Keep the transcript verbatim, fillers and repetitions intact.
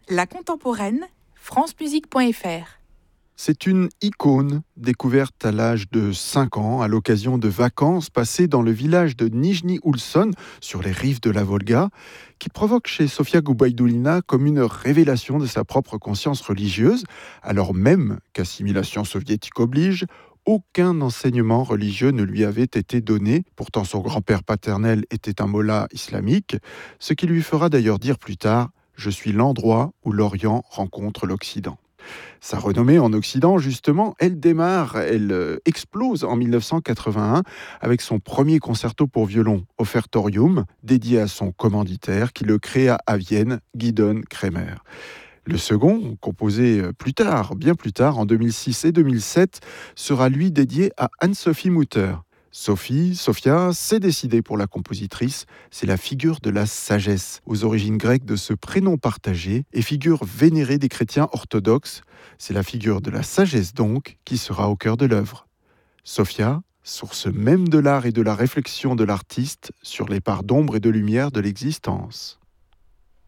La contemporaine, france musique point f r. C'est une icône découverte à l'âge de cinq ans à l'occasion de vacances passées dans le village de Nijni Oulson, sur les rives de la Volga, qui provoque chez Sofia Goubaïdoulina comme une révélation de sa propre conscience religieuse, alors même qu'assimilation soviétique oblige, aucun enseignement religieux ne lui avait été donné. Pourtant, son grand-père paternel était un mollah islamique, ce qui lui fera d'ailleurs dire plus tard « Je suis l'endroit où l'Orient rencontre l'Occident ». Sa renommée en Occident, justement, elle démarre, elle euh, explose en dix-neuf cent quatre-vingt-un avec son premier concerto pour violon, Offertorium, dédié à son commanditaire qui le créa à Vienne, Gidon Kremer. Le second, composé plus tard, bien plus tard, en deux mille six et deux mille sept, sera lui dédié à Anne-Sophie Mutter. Sophie, Sophia, s'est décidée pour la compositrice. C'est la figure de la sagesse, aux origines grecques de ce prénom partagé, et figure vénérée des chrétiens orthodoxes. C'est la figure de la sagesse donc qui sera au cœur de l'œuvre. Sophia, source même de l'art et de la réflexion de l'artiste sur les parts d'ombre et de lumière de l'existence.